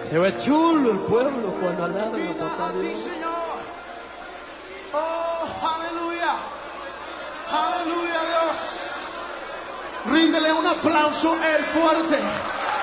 Se ve chulo el pueblo cuando alaban a papá A ti, Dios. Señor. Oh, aleluya. Aleluya, Dios. Ríndele un aplauso el fuerte.